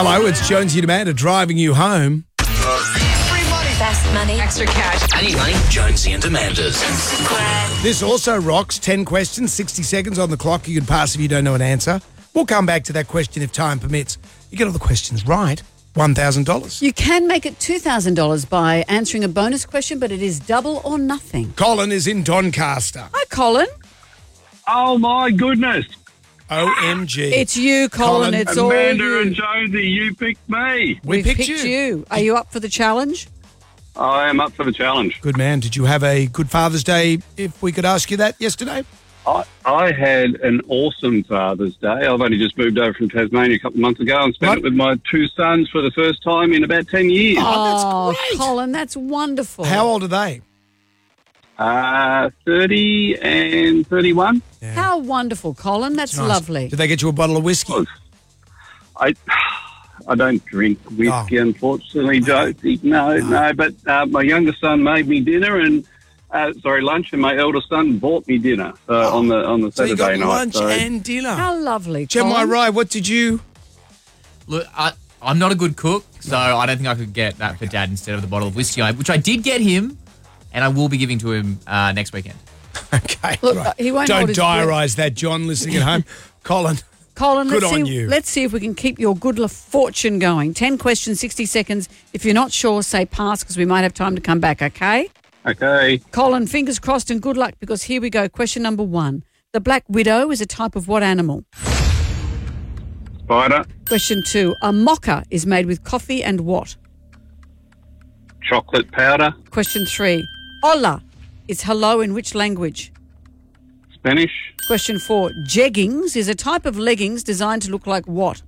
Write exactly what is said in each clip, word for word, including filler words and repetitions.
Hello, it's Jonesy and Amanda driving you home. Free money. Fast money. Extra cash. I need money. Jonesy and Amanda's. This also rocks. ten questions, sixty seconds on the clock. You can pass if you don't know an answer. We'll come back to that question if time permits. You get all the questions right, one thousand dollars. You can make it two thousand dollars by answering a bonus question, but it is double or nothing. Colin is in Doncaster. Hi, Colin. Oh, my goodness. O M G. It's you, Colin. Colin, It's Amanda all you. and Jonesy, you picked me. We We've picked, picked you. you. Are you up for the challenge? I am up for the challenge. Good man. Did you have a good Father's Day, if we could ask you that, yesterday? I, I had an awesome Father's Day. I've only just moved over from Tasmania a couple of months ago and spent What? it with my two sons for the first time in about ten years. Oh, that's great. Colin, that's wonderful. How old are they? Uh, thirty and thirty-one. How wonderful, Colin. That's Nice. lovely. Did they get you a bottle of whiskey? I I don't drink whiskey, Oh. unfortunately, Josie. No, no. But uh, my youngest son made me dinner and, uh, sorry, lunch, and my eldest son bought me dinner uh, on the on the So you Saturday got night. lunch so- and dinner. How lovely, Jem Colin. Rye, what did you... Look, I, I'm not a good cook, so I don't think I could get that for Dad instead of the bottle of whiskey, I- which I did get him, and I will be giving to him uh, next weekend. Okay, Look, right. uh, he won't Don't hold his breath. diarise that, John, listening at home. Colin, Colin, Good let's on see, you. let's see if we can keep your good fortune going. ten questions, sixty seconds. If you're not sure, say pass because we might have time to come back, okay? Okay. Colin, fingers crossed and good luck because here we go. Question number one. The black widow is a type of what animal? Spider, Question two. A mocha is made with coffee and what? chocolate powder, Question three. Hola is hello in which language? Spanish, Question four. Jeggings is a type of leggings designed to look like what?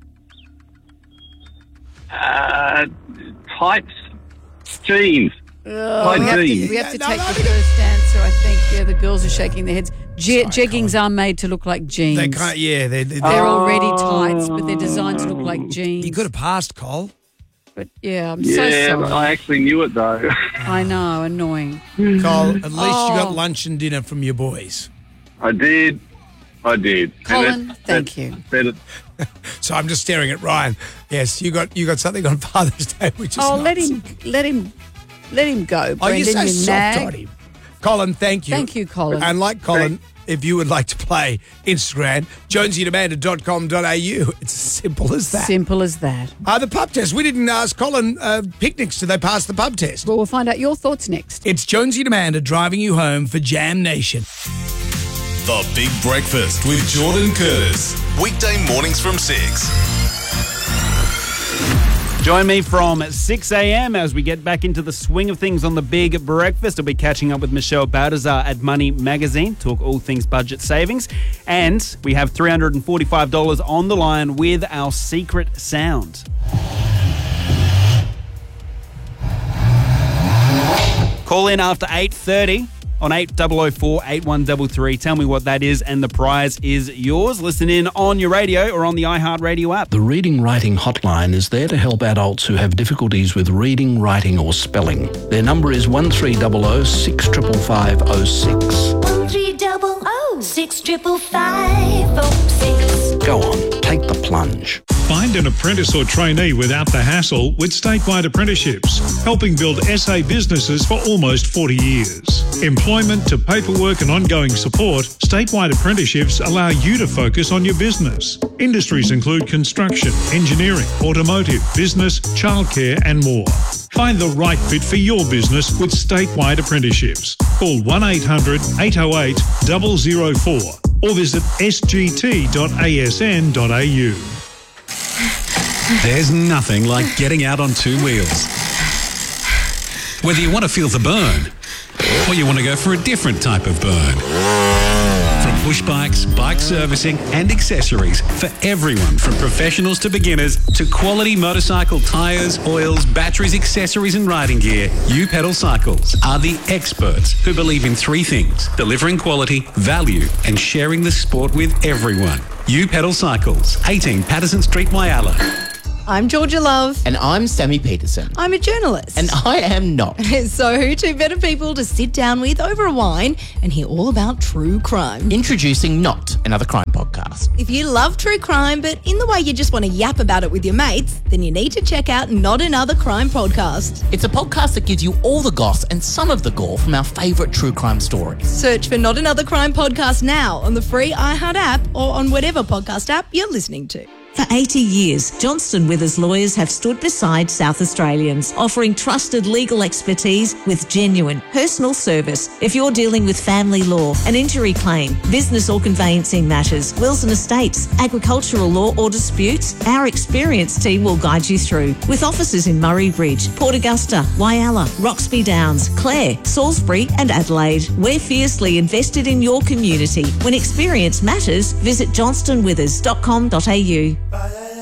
uh, tights, jeans, tight We have to, jeans. we have to Yeah, take no, no, the first answer, I think. Yeah, the girls are shaking their heads. Je- jeggings are made to look like jeans. they can't... Yeah, they're... they're They're already tights, but they're designed to look like jeans. you could have passed, Cole. But yeah, I'm so Yeah, but sorry. I actually knew it though. I know, annoying. Cole, at least you got Oh. lunch and dinner from your boys. I did. I did. And Colin, that's- thank that's you. better- So I'm just staring at Ryan. Yes, you got you got something on Father's Day, which is Oh, nice. let him, let him, let him go, Oh, you're Brendan. so you soft nag. on him. Colin, thank you. Thank you, Colin. And like Colin, if you would like to play Instagram, jonesy and amanda dot com dot a u. It's as simple as that. Simple as that. Uh, the pub test. We didn't ask Colin uh, picnics. Did they pass the pub test? Well, we'll find out your thoughts next. It's Jonesy and Amanda driving you home for Jam Nation. The Big Breakfast with Jordan Curtis. Weekday mornings from six. Join me from six a.m. as we get back into the swing of things on the Big Breakfast. I'll be catching up with Michelle Baltazar at Money Magazine, talk all things budget savings. And we have three hundred forty-five dollars on the line with our secret sound. Call in after eight thirty on eight oh oh four, eight one three three. Tell me what that is and the prize is yours. Listen in on your radio or on the iHeartRadio app. The Reading Writing Hotline is there to help adults who have difficulties with reading, writing or spelling. Their number is one three zero zero, six five five five oh six. One three double oh six triple five oh six. Go on, take the plunge. Find an apprentice or trainee without the hassle with Statewide Apprenticeships, helping build S A businesses for almost forty years. Employment to paperwork and ongoing support, Statewide Apprenticeships allow you to focus on your business. Industries include construction, engineering, automotive, business, childcare and more. Find the right fit for your business with Statewide Apprenticeships. Call one eight hundred, eight oh eight, zero zero four or visit s g t dot a s n dot a u. There's nothing like getting out on two wheels. Whether you want to feel the burn or you want to go for a different type of burn. From push bikes, bike servicing and accessories for everyone from professionals to beginners to quality motorcycle tyres, oils, batteries, accessories and riding gear, U Pedal Cycles are the experts who believe in three things: delivering quality, value and sharing the sport with everyone. U Pedal Cycles, eighteen Patterson Street, Wyala. I'm Georgia Love. And I'm Sammy Peterson. I'm a journalist. And I am not. So who two better people to sit down with over a wine and hear all about true crime? Introducing Not Another Crime Podcast. If you love true crime, but in the way you just want to yap about it with your mates, then you need to check out Not Another Crime Podcast. It's a podcast that gives you all the goss and some of the gore from our favourite true crime stories. Search for Not Another Crime Podcast now on the free iHeart app or on whatever podcast app you're listening to. For eighty years, Johnston Withers lawyers have stood beside South Australians, offering trusted legal expertise with genuine personal service. If you're dealing with family law, an injury claim, business or conveyancing matters, wills and estates, agricultural law or disputes, our experienced team will guide you through. With offices in Murray Bridge, Port Augusta, Whyalla, Roxby Downs, Clare, Salisbury and Adelaide, we're fiercely invested in your community. When experience matters, visit johnston withers dot com dot a u.